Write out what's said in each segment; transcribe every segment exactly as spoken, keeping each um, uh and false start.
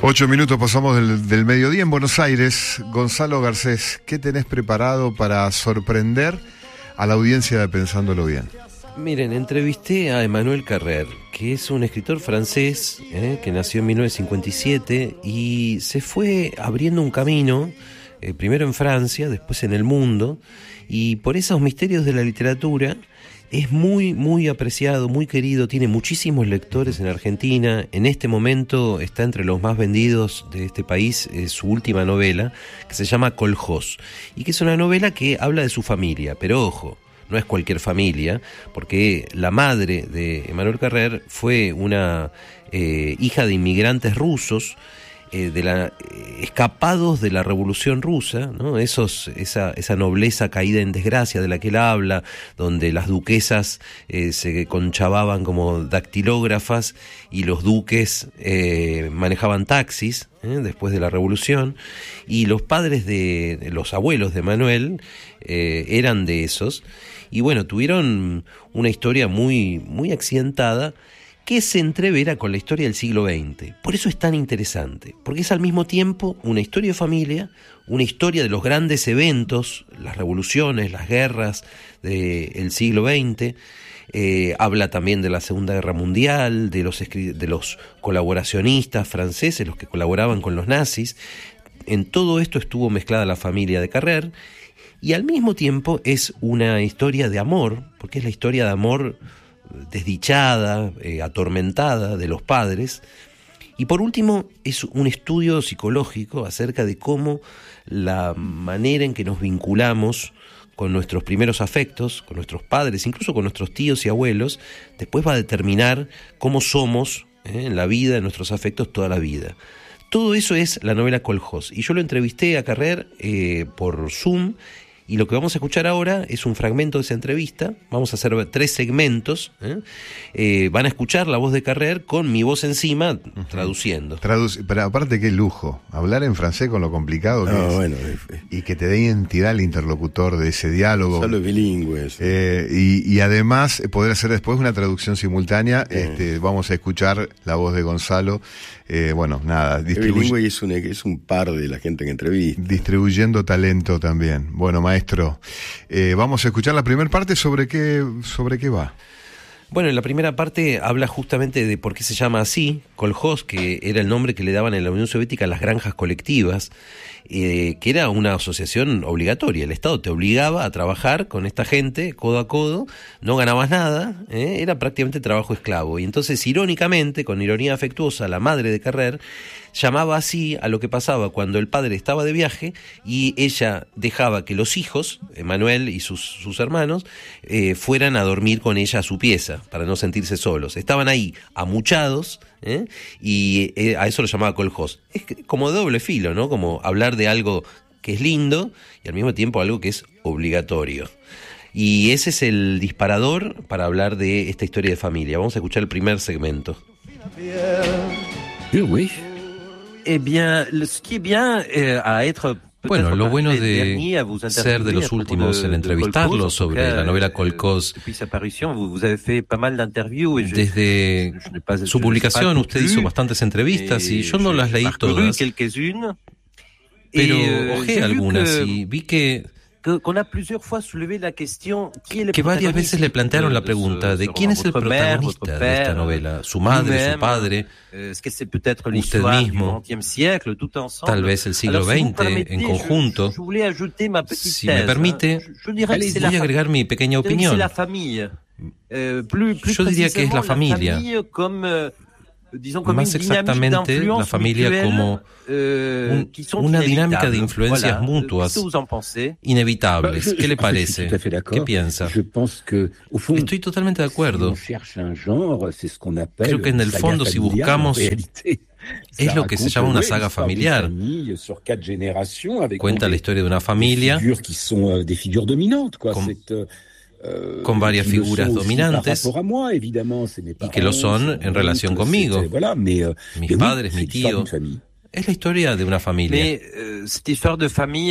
Ocho minutos pasamos del, del mediodía en Buenos Aires. Gonzalo Garcés, ¿qué tenés preparado para sorprender a la audiencia de Pensándolo Bien? Miren, entrevisté a Emmanuel Carrère, que es un escritor francés eh, que nació en mil novecientos cincuenta y siete y se fue abriendo un camino, eh, primero en Francia, después en el mundo, y por esos misterios de la literatura es muy, muy apreciado, muy querido, tiene muchísimos lectores en Argentina. En este momento está entre los más vendidos de este país, eh, su última novela, que se llama Coljós, y que es una novela que habla de su familia, pero ojo, no es cualquier familia, porque la madre de Emmanuel Carrère fue una eh, hija de inmigrantes rusos, eh, de la, eh, escapados de la Revolución Rusa, ¿no? Esos, esa, esa nobleza caída en desgracia de la que él habla, donde las duquesas eh, se conchavaban como dactilógrafas y los duques eh, manejaban taxis eh, después de la Revolución, y los padres de, de los abuelos de Manuel eh, eran de esos. Y bueno, tuvieron una historia muy, muy accidentada que se entrevera con la historia del siglo veinte. Por eso es tan interesante, porque es al mismo tiempo una historia de familia, una historia de los grandes eventos, las revoluciones, las guerras del siglo veinte, eh, habla también de la Segunda Guerra Mundial, de los, de los colaboracionistas franceses, los que colaboraban con los nazis. En todo esto estuvo mezclada la familia de Carrère, y al mismo tiempo es una historia de amor, porque es la historia de amor desdichada, eh, atormentada de los padres. Y por último es un estudio psicológico acerca de cómo la manera en que nos vinculamos con nuestros primeros afectos, con nuestros padres, incluso con nuestros tíos y abuelos, después va a determinar cómo somos eh, en la vida, en nuestros afectos toda la vida. Todo eso es la novela Coljós. Y yo lo entrevisté a Carrère eh, por Zoom. Y lo que vamos a escuchar ahora es un fragmento de esa entrevista. Vamos a hacer tres segmentos. ¿eh? Eh, van a escuchar la voz de Carrère con mi voz encima, uh-huh. traduciendo. Traduc- pero aparte, qué lujo. Hablar en francés con lo complicado que no, es. Bueno, y que te dé identidad al interlocutor de ese diálogo. Solo bilingües. Eh, y, y además, poder hacer después una traducción simultánea. Eh. Este, vamos a escuchar la voz de Gonzalo. Eh, bueno, nada. Distribu- bilingüe es un, es un par de la gente que entrevista. Distribuyendo talento también. Bueno, maestro, eh, vamos a escuchar la primera parte. ¿Sobre qué, sobre qué va? Bueno, en la primera parte habla justamente de por qué se llama así, Coljós, que era el nombre que le daban en la Unión Soviética a las granjas colectivas, eh, que era una asociación obligatoria. El Estado te obligaba a trabajar con esta gente, codo a codo, no ganabas nada, eh, era prácticamente trabajo esclavo. Y entonces, irónicamente, con ironía afectuosa, la madre de Carrère llamaba así a lo que pasaba cuando el padre estaba de viaje y ella dejaba que los hijos, Emmanuel y sus, sus hermanos, eh, fueran a dormir con ella a su pieza, para no sentirse solos. Estaban ahí amuchados, ¿eh? y eh, a eso lo llamaba Coljós. Es como de doble filo, ¿no? Como hablar de algo que es lindo y al mismo tiempo algo que es obligatorio. Y ese es el disparador para hablar de esta historia de familia. Vamos a escuchar el primer segmento. Oui. Eh bien, ce qui est bien eh, à être Bueno, lo bueno de ser de los últimos en entrevistarlo sobre la novela Coljós, desde su publicación usted hizo bastantes entrevistas y yo no las leí todas, pero ojé algunas y vi que que varias veces le plantearon la pregunta de quién es el protagonista de esta novela, su madre, su padre, usted mismo, tal vez el siglo veinte en conjunto. Si me permite, voy a agregar mi pequeña opinión. Yo diría que es la familia, más exactamente la familia como un, una dinámica de influencias mutuas inevitables. ¿Qué le parece? ¿Qué piensa? Estoy totalmente de acuerdo. Creo que en el fondo, si buscamos, es lo que se llama una saga familiar. Cuenta la historia de una familia con, con varias figuras dominantes y que lo son en relación conmigo, mis padres, mi tío. Es la historia de una familia.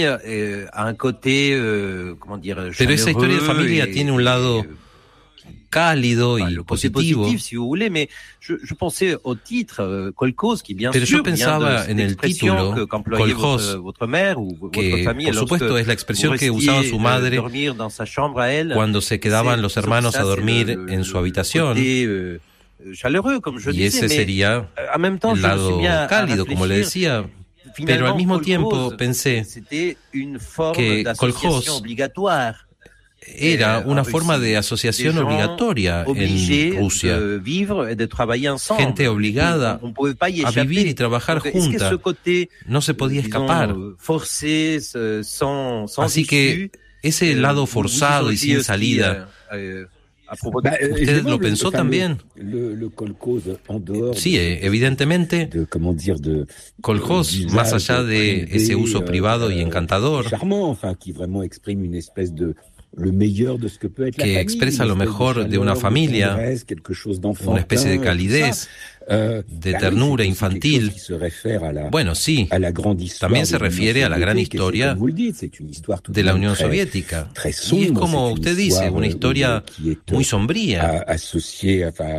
Pero esa historia de familia tiene un lado cálido Enfin, y le côté positivo. positif, si vous voulez, mais je, je pensais au titre euh, kolkhoz, qui bien Pero yo sûr vient pensaba de cette en el expression título, que- qu'employait kolkhoz, votre, votre mère ou votre que famille por supuesto lorsque es la expresión vous que restiez, usaba su euh, madre dormir dans sa chambre à elle. cuando se quedaban C'est- los ça, hermanos a c'est dormir le- en su le habitación, côté, euh, chaleureux, comme je y disais, ese mais sería en même temps, el je me suis lado mis à- à cálido, como le réfléchir. decía. Pero Finalement, al mismo kolkhoz, tiempo pensé c'était une forme que d'association kolkhoz obligatoire. era Eh, una en forma Russie, de asociación des gens obligatoria obligés en Rusia. de vivre et de travailler ensemble. Gente obligada On- on pouvait pas y a échapper. vivir y trabajar Donc, est-ce que junta. ce côté, No se podía disons, escapar. euh, forcé, ce- sans, sans Así que issue, ese euh, lado vous- forzado vous y aussi, sin aussi, salida, euh, euh, à propos de- Bah, euh, ¿Usted évidemment, lo le- pensó enfin, también? Le, le kolkhoz, en dehors sí, de, eh, evidentemente, de, comment dire, de kolkhoz, d'usage más allá de privé, ese uso euh, privado y euh, encantador, charmant, enfin, qui vraiment exprime une espèce de le meilleur de ce que peut être la que famille, expresa une lo espèce mejor de chaleur, una de familia, tendresse, quelque chose d'enfantin, una especie de tout ça. calidez, Euh, de bah oui, ternura c'est aussi infantil. quelque chose qui se réfère à la, bueno, sí, à la grande histoire también de se l'Union refiere a la gran soviétique, et c'est historia comme vous le dites, c'est une histoire tout de la même Unión très- Soviética. très Y es sombre, como c'est une usted dice, histoire, una euh, historia qui est, muy euh, sombría, a- associée enfin,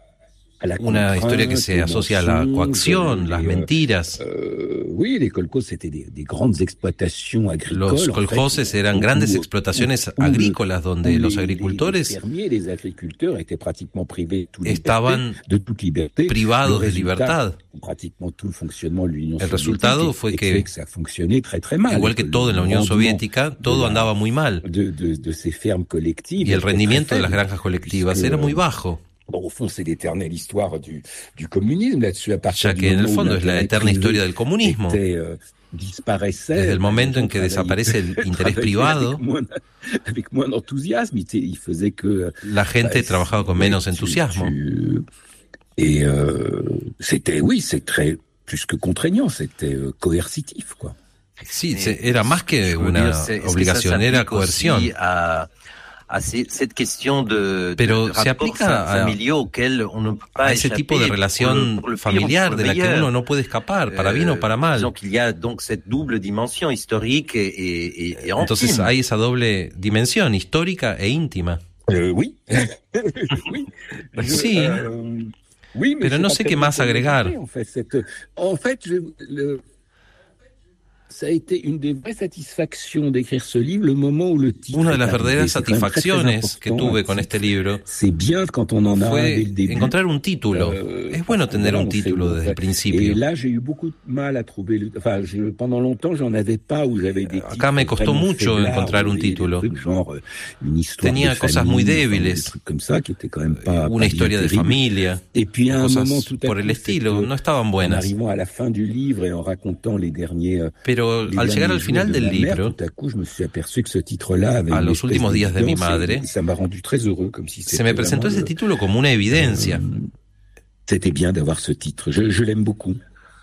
à la una historia que contrainte, se au asocia a la mensonge, coacción, las les, euh, mentiras. Euh, oui, les kolkhozes, c'était des, des grandes exploitations agricoles. Los en kolkhozes fait, eran où- grandes où- explotaciones où le- agrícolas où donde les- los les- agricultores les fermiers, les agriculteurs étaient pratiquement privés de toute estaban liberté, de toute liberté. privados Le de résultat, libertad. pratiquement tout le fonctionnement de l'Union El soviétique resultado fue et que, fait que ça fonctionnait très très mal. igual que Le todo en la Unión rendement Soviética, todo de la- andaba muy mal. de, de, de ces fermes collectives Y el était très rendimiento de las faible, granjas colectivas puisque, era muy bajo, Bon, au fond, c'est l'éternelle histoire du, du communisme là-dessus. À partir ya du que en el moment où fondo es la l'intérêt eterna privé historia del comunismo. était, euh, disparaissait, Desde el momento les en que gens desaparece el travaillaient- interés travaillaient privado, avec moins, avec moins d'enthousiasme, il, il faisait que la gente bah, trabajaba con ouais, menos tu- entusiasmo. tu- et euh, c'était, oui, c'est très plus que contraignant, c'était euh, coercitif, quoi. Sí, se- era más que Je veux una dire, c'est- est-ce que ça obligación, era s'applique aussi coerción. à, à ces- cette question de, Pero de se rapports aplica fa- a- familiaux auxquels on ne peut pas A ese échapper tipo de pour relación le- pour le pire ou familiar pour le de la que meilleur. uno no puede escapar, para bien o para mal. Disons qu'il y a donc cette double dimension historique et, et, et, et Entonces intime. hay esa doble dimensión histórica e íntima. Euh, oui. oui. Je- Sí. euh, oui, mais Pero je no sais sé pas qué tellement más comment agregar. expliquer, En fait, cette, en fait, je, le, ça a été une des vraies satisfactions d'écrire ce livre, le moment où le titre. Una de est las arrivé. verdaderas C'est quand même très, très satisfacciones que important, tuve un con titre. este libro C'est bien quand on en a un dès le fue début. encontrar un título. Euh, Es bueno tener voilà, un on sait título où on desde va. el principio. Et là, j'ai eu beaucoup de mal à trouver. Le, enfin, je, pendant longtemps, j'en avais pas où j'avais des. Acá me costó titres mucho vraiment encontrar un faiblards, ou des- título. des trucs genre euh, une histoire Tenía de cosas famille, muy enfin, débiles. des trucs comme ça qui étaient quand même pas. Una pas historia bien de terribles. familia, Et puis à un cosas moment tout à por coup, el estilo, c'est que, no estaban en buenas. arrivant à la fin du livre et en racontant les derniers. euh, Pero les al llegar derniers al final jours de del ma mère, libro, tout à coup, je me suis aperçu que ce titre-là avait a une los espèce últimos días de mi d'évidence, madre, et ça m'a rendu très heureux, comme si se c'était me presentó vraiment ese le- título como una evidencia. euh, C'était bien d'avoir ce titre. Je, je l'aime beaucoup.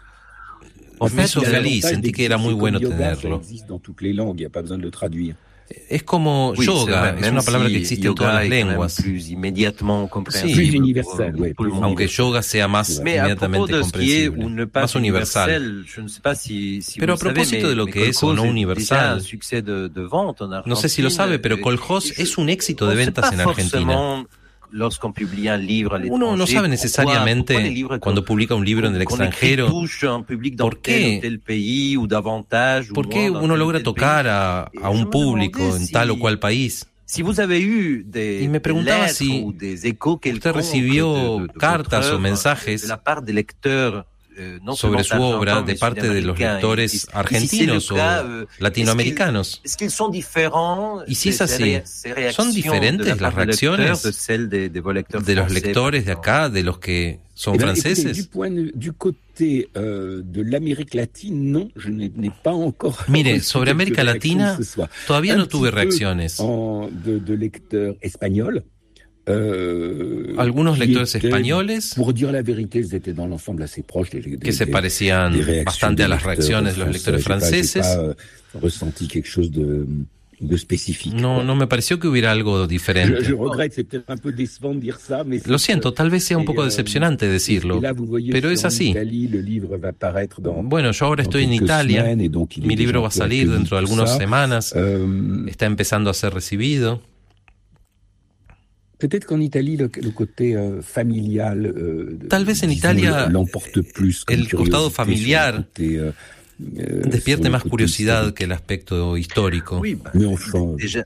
Me hizo il y a feliz, l'avantage sentí que era muy d'exister bueno comme yoga, tenerlo. Ça existe dans toutes les langues, il n'y a pas besoin de le traduire. Es como Oui, c'est yoga, vrai, es même una palabra si que existe en yoga todas las est quand même lenguas. plus immédiatement compréhensible Plus universel, pour, oui, pour le plus monde. Aunque yoga sea más Mais à propos inmediatamente de ce qui est comprensible, ou ne pas más universal. universel, je ne sais pas si, si Pero vous a le savez, propósito mais, de lo mais que es o Kolkhoz no est universal, déjà un succès de, de vente en Argentine. No sé si lo sabe, pero Et- Kolkhoz et- es un éxito de on sait ventas pas en Argentina. forcément lorsqu'on publie un livre à l'étranger. Uno no sabe pourquoi- necesariamente pourquoi les livres cuando publica un libro en el qu'on écrit extranjero touchent un public dans ¿por tel qué? ou tel pays ou davantage ou por qué moins dans uno tel ou logra tel tocar pays. a, a Et je un me público demandais en si- tal o cual país. Si vous avez eu des, Y me des preguntaba lettres si ou des échos usted quelconques recibió de, de, de cartas votre o œuvre mensajes de la part des lecteurs, euh, non sobre su seulement obra argentins, de mais parte de los sud-américains. lectores Et- et si c'est le argentinos o cas, euh, latinoamericanos. Est-ce qu'ils sont différents? Y si es ces- así, ces ré- ces réactions ¿son diferentes de la las part des lecteurs reacciones de celles des, des vos lecteurs de los français, lectores de par acá, de los que son Eh ben, écoutez, franceses? du point de- du côté euh, de l'Amérique latine, non, je n'ai n'ai pas encore. Mire, reçu sobre quelques América réactions Latina, de ce soir. todavía Un no tuve petit peu reacciones. en- de, de lecteurs espagnols. Euh, Algunos qui lectores étaient, españoles Pour dire la vérité, ils étaient dans l'ensemble assez proches des, des, que se des- parecían des réactions bastante des a las lecteurs reacciones de los français. lectores J'ai pas- j'ai franceses. pas, euh, ressenti quelque chose de, de spécifique. No, quoi. no me pareció que hubiera algo Je, diferente. je regrette, c'est peut-être un peu décevant de dire ça, mais Lo c'est- siento, tal vez sea un et, poco euh, decepcionante decirlo, et là, vous voyez, pero es sur así. Italie, le livre va paraître dans, Bueno, yo ahora dans estoy en quelques Italia, semaines, et donc il est mi déjà libro va a un peu salir accueilli, dentro de tout algunas ça. semanas, Euh, está empezando a ser recibido. Peut-être qu'en Italie, le, le côté euh, familial, euh, Tal vez en Italia l'emporte plus, el costado familiar côté, euh, euh, despierte más côté curiosidad historique. que el aspecto histórico. Oui, bah, Mais enfin, déjà,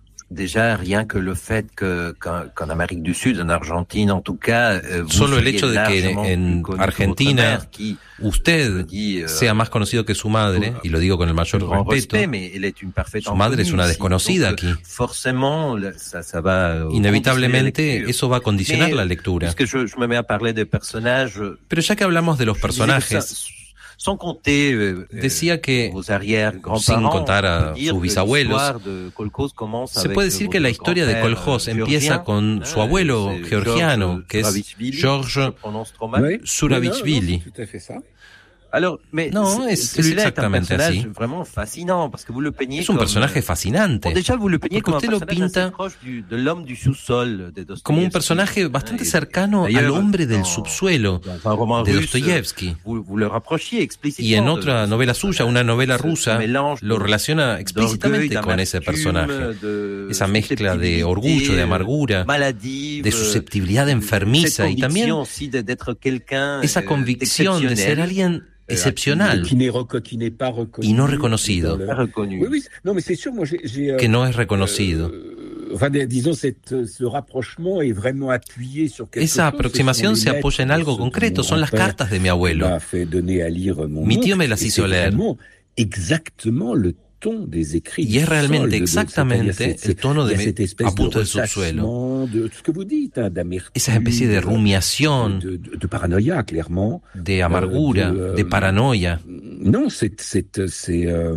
déjà rien que le fait que qu'en, qu'en Amérique du Sud, en Argentine en tout cas, euh, vous Solo el soyez hecho de que largement en plus connu que votre Argentina mère, qui, usted dit, euh, sea más conocido que su madre, y lo digo con el mayor grand respeto, respect, mais elle est une parfaite su madre es inconnue una ici. desconocida Donc, aquí. Forcément, le- ça, ça va euh, Inevitablemente conditionner la lecture. eso va a condicionar Mais, la lectura. Puisque je, je me mets à parler des personnages, Pero ya que hablamos de los je disais que ça, personajes, sans compter euh, decía que, vos arrière-grands-parents, sin contar a on peut dire sus que bisabuelos, l'histoire de Kolkhoz commence se avec puede decir que la votre historia de grand-père, Kolkhoz euh, empieza géorgien, con hein, su abuelo c'est georgiano, Georges que es Suravichvili, George je prononce trop mal. oui, Suravichvili. non, non, c'est tout à fait ça. Alors, mais No, c'est- es- celui-là es est un exactamente personnage así. vraiment fascinant parce que vous le peignez Es un comme, personaje fascinante. Bon, déjà, vous le peignez Porque comme un usted lo personnage assez pinta proche du, de l'homme du sous-sol de Dostoïevski. como un personaje bastante Et- cercano al d'ailleurs, hombre del dans- subsuelo dans un roman de russe, Dostoyevsky. Vous, vous le rapprochiez explicitement. Y en de- otra de ce novela suya, una novela ce- ce rusa, mélange lo de- relaciona explícitamente d'orgueil, con ese d'amertume, personaje. de Esa mezcla de susceptibilité, orgullo, de amargura, maladive, de susceptibilidad enfermiza y también aussi de- d'être quelqu'un, esa euh, convicción de ser d'exceptionnel, alguien excepcional Qui n'est reco- qui n'est pas reconnu. y no reconocido, dans le- pas reconnu. Oui, oui, non, mais c'est sûr, moi j'ai... j'ai, euh, que no es reconocido. euh, enfin, disons, cette, ce rapprochement est vraiment appuyé sur quelque Esa chose. aproximación Ce se sont les apoya en lettres algo de ce concreto, que son mon las grand-père cartas de mi abuelo. m'a fait donner à lire mon Mi tío oncle, me las et hizo c'est leer. vraiment exactement le ton des écrits Y es du realmente sol, de- de- exactamente c'est-à-dire cette- el tono il y de a cette espèce a punto de del subsuelo. ressassement, de tout ce que vous dites, hein, d'amertume, Esa especie de rumiación, de, de, de paranoïa, clairement. de amargura, Euh, de, de euh, paranoia. Non, c'est, c'est, c'est, euh,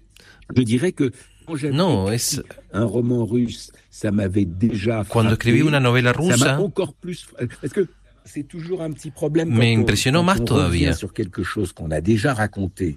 je dirais que quand j'avais No, écrit es un roman russe, ça m'avait déjà cuando frappé. escribí una novela Ça m'a rusa, encore plus, parce que c'est toujours un petit problème. Me quand on- impresionó quand más on todavía. revient sur quelque chose qu'on a déjà raconté.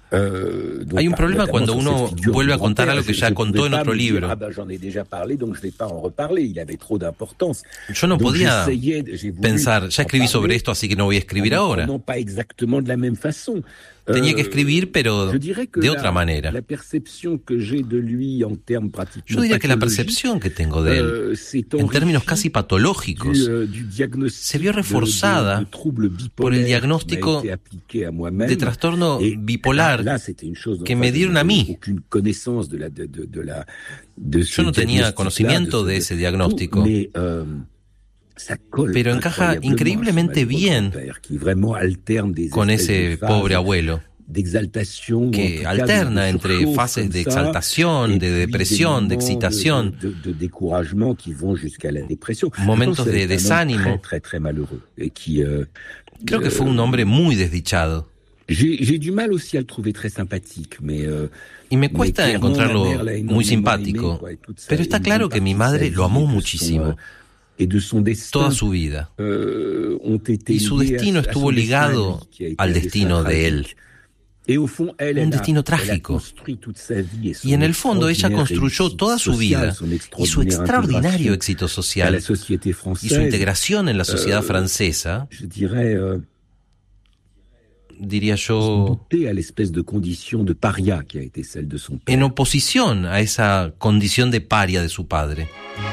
Euh, donc, Hay un par- problema notamment cuando sur uno cette figure vuelve du a contar grand-père. algo que Je- ya je contó pouvais en pas otro me dire, libro. ah ben, j'en ai déjà parlé, donc je vais pas en reparler. Il avait trop d'importance. yo no Donc, podía j'essayais, j'ai voulu pensar, ya en escribí sobre parler esto, así que no voy a escribir en ne ahora. prenant pas exactement de la même façon. Tenía que Euh, escribir, pero je dirais que de la, otra manera. la perception que j'ai de lui en termes pratiquement Yo diría que la pathologiques, percepción que tengo de él, euh, s'est en términos enrichie casi patológicos, du, euh, du diagnostic se vio reforzada de, de, de troubles bipolaires por el qui diagnóstico m'a été appliqué à moi-même. de trastorno Et bipolar là, c'était une chose dont que enfin, me je dieron a n'avais mí. aucune connaissance de la de, de, de la de ce Yo no tenía diagnostic-là, conocimiento de ce- ese diagnóstico. mais euh, ça colle Pero encaja incroyablement increíblemente à ce malheureux bien grand-père qui vraiment alterne des con espèces ese de phases pobre abuelo, d'exaltation, ou en que tout cas alterna de- de entre surchauffe fases comme de ça, exaltación, et de puis des depresión, de moments excitación, de, de, de découragement qui vont jusqu'à la dépression. momentos Je pense que de c'est un homme desánimo. Très, très, très malheureux. Et qui, euh, Creo que fue un hombre muy desdichado. j'ai, j'ai du mal aussi à le trouver très sympathique, mais... Euh, Y me mais cuesta clairement, encontrarlo ma mère l'a muy énormément simpático. aimé, quoi, et toute sa- Pero está une claro bonne que mi partie de sa madre lo vie amó et de son, muchísimo, euh, et de son destin, toda su vida. euh, ont été Y su liés destino à- à son estuvo destin à ligado lui, qui a été al un destino destin de él. tragique. Et au fond, elle, Un elle a- destino elle a trágico. construit toute sa vie et son Y en el fondo ella extraordinaire construyó réussite toda su sociale, vida son y su extraordinaire extraordinario intégration éxito à la social société y française. su integración en la sociedad Euh, francesa, Je dirais, euh, diría yo, douter à l'espèce de condition de paria qui a été celle de son père. en oposición a esa condición de paria de su padre.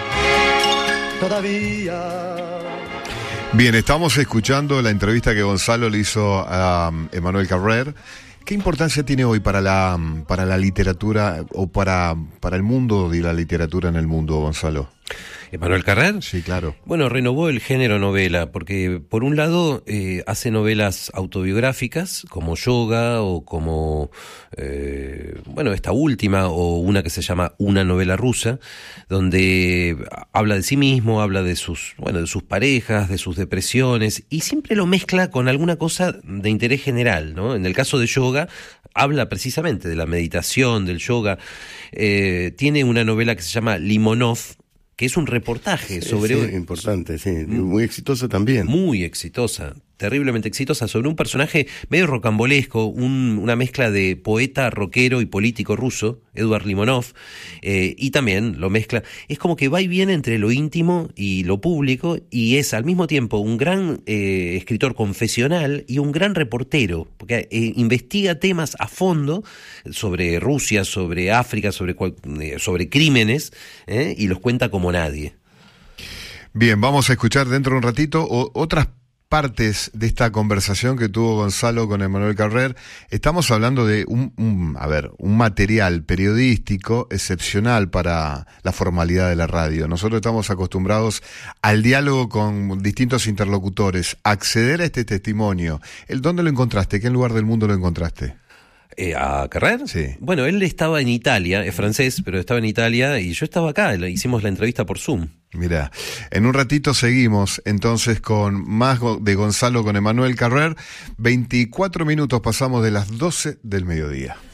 Bien, estamos escuchando la entrevista que Gonzalo le hizo a um, Emmanuel Carrer. ¿Qué importancia tiene hoy para la um, para la literatura o para, para el mundo de la literatura en el mundo, Gonzalo? ¿Emmanuel Carrer? Sí, claro. Bueno, renovó el género novela, porque por un lado eh, hace novelas autobiográficas, como Yoga, o como, eh, bueno, esta última, o una que se llama Una novela rusa, donde habla de sí mismo, habla de sus, bueno, de sus parejas, de sus depresiones, y siempre lo mezcla con alguna cosa de interés general, ¿no? En el caso de Yoga, habla precisamente de la meditación, del yoga. Eh, tiene una novela que se llama Limonov, que es un reportaje sobre... Sí, importante, sí. Muy exitoso también. Muy exitosa, terriblemente exitosa, sobre un personaje medio rocambolesco, un, una mezcla de poeta, rockero y político ruso, Eduard Limonov, eh, y también lo mezcla, es como que va y viene entre lo íntimo y lo público, y es al mismo tiempo un gran eh, escritor confesional y un gran reportero, porque eh, investiga temas a fondo sobre Rusia, sobre África, sobre, cual, eh, sobre crímenes, eh, y los cuenta como nadie. Bien, vamos a escuchar dentro de un ratito o, otras partes de esta conversación que tuvo Gonzalo con Emmanuel Carrer. Estamos hablando de un, un, a ver, un material periodístico excepcional para la formalidad de la radio. Nosotros estamos acostumbrados al diálogo con distintos interlocutores. Acceder a este testimonio, ¿el dónde lo encontraste? ¿Qué lugar del mundo lo encontraste? Eh, ¿A Carrer? Sí. Bueno, él estaba en Italia, es francés, pero estaba en Italia y yo estaba acá, le hicimos la entrevista por Zoom. Mirá, en un ratito seguimos entonces con más de Gonzalo con Emmanuel Carrer. veinticuatro minutos pasamos de las doce del mediodía.